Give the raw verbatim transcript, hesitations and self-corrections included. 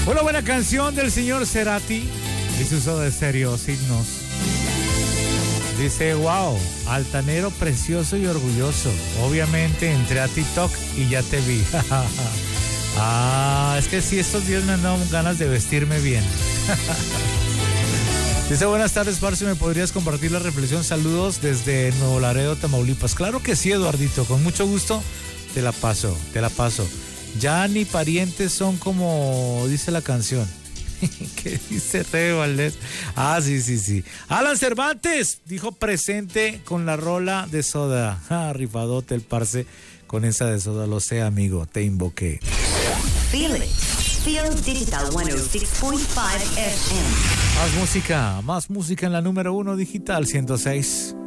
Una buena canción del señor Cerati y su Soda Stereo, Signos. Dice, wow, altanero, precioso y orgulloso. Obviamente entré a TikTok y ya te vi. Ah, es que sí, estos días me han dado ganas de vestirme bien. Dice, buenas tardes, parce, ¿me podrías compartir la reflexión? Saludos desde Nuevo Laredo, Tamaulipas. Claro que sí, Eduardito, con mucho gusto. Te la paso, te la paso. Ya ni parientes son como dice la canción. ¿Qué dice Rebe Valdés? Ah, sí, sí, sí. Alan Cervantes dijo presente con la rola de Soda. Ah, rifadote el parce con esa de Soda. Lo sé, amigo, te invoqué. Feel it. Feel Digital ciento seis punto cinco F M. Más música, más música en la número uno digital ciento seis.